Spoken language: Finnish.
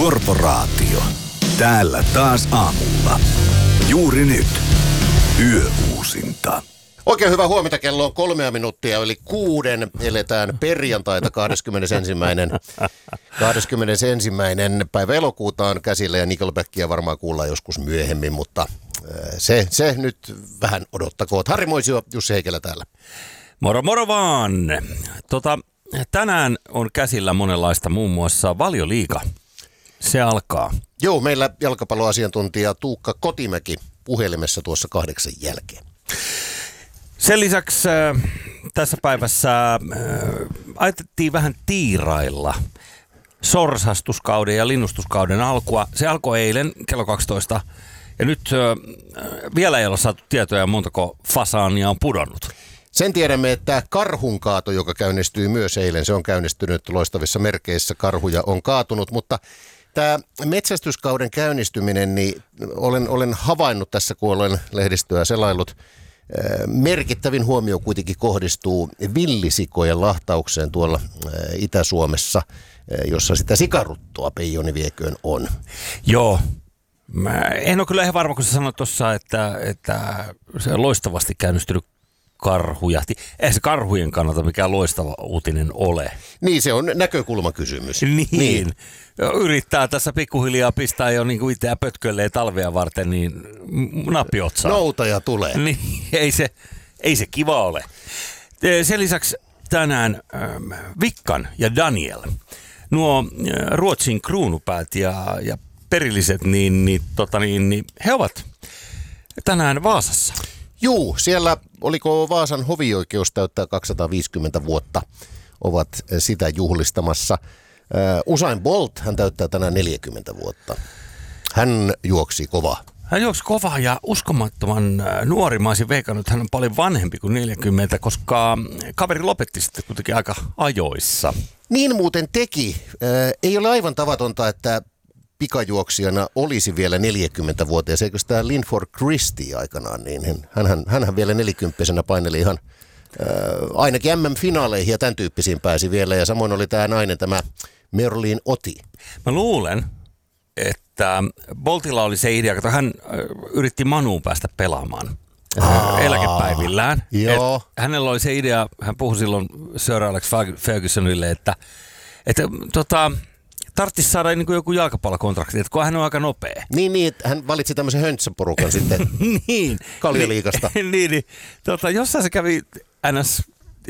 Korporaatio. Täällä taas aamulla. Juuri nyt. Yöuusinta. Oikein hyvää huomenta, kello on 3 minuuttia yli 6. Eletään perjantaita 21. päivä elokuuta on käsillä ja Nickelbackia varmaan kuullaan joskus myöhemmin, mutta se nyt vähän odottakoot. Harri Moisio, Jussi Heikelä täällä. Moro moro vaan! Tänään on käsillä monenlaista, muun muassa Valioliiga. Se alkaa. Joo, meillä jalkapalloasiantuntija Tuukka Kotimäki puhelimessa tuossa 8 jälkeen. Sen lisäksi tässä päivässä ajateltiin vähän tiirailla sorsastuskauden ja linnustuskauden alkua. Se alkoi eilen kello 12 ja nyt vielä ei ole saatu tietoja, montako fasaania on pudonnut. Sen tiedämme, että karhunkaato, joka käynnistyi myös eilen, se on käynnistynyt loistavissa merkeissä. Karhuja on kaatunut, mutta tämä metsästyskauden käynnistyminen, niin olen havainnut tässä, kun olen lehdistöä selaillut, merkittävin huomio kuitenkin kohdistuu villisikojen lahtaukseen tuolla Itä-Suomessa, jossa sitä sikaruttoa peijoni vieköön on. Joo. Mä en ole kyllä ihan varma, kun sä sanoit tuossa, että se on loistavasti käynnistynyt karhujahti. Ei se karhujen kannalta mikään loistava uutinen ole. Niin, se on näkökulmakysymys. Niin. Yrittää tässä pikkuhiljaa pistää jo niin kuin itseä pötkölleen talvea varten, niin nappi otsaan. Noutaja tulee. Niin, ei se kiva ole. Sen lisäksi tänään Vickan ja Daniel, nuo Ruotsin kruunupäät ja perilliset, niin he ovat tänään Vaasassa. Juu, siellä oliko Vaasan hovioikeus täyttää 250 vuotta, ovat sitä juhlistamassa. Usain Bolt, hän täyttää tänään 40 vuotta. Hän juoksi kovaa. Hän juoksi kovaa ja uskomattoman nuori. Mä olisin veikannut, että hän on paljon vanhempi kuin 40, koska kaveri lopetti sitten kuitenkin aika ajoissa. Niin muuten teki. Ei ole aivan tavatonta, että pikajuoksijana olisi vielä 40-vuotias. Eikö tämä Linford Christie aikanaan, niin hänhän vielä 40-vuotiaana paineli ihan ainakin MM-finaaleihin ja tämän tyyppisiin pääsi vielä. Ja samoin oli tämä nainen, tämä Merlin Oti. Mä luulen, että Boltilla oli se idea, että hän yritti Manuun päästä pelaamaan eläkepäivillään. Joo. Hänellä oli se idea, hän puhui silloin Sir Alex Fergusonille, että tarvitsisi saada niin kuin joku jalkapallokontrakti, että kun hän on aika nopea. Niin, että hän valitsi tämmöisen höntsäporukan sitten niin. Kaljaliigasta. Niin. Jossain se kävi NS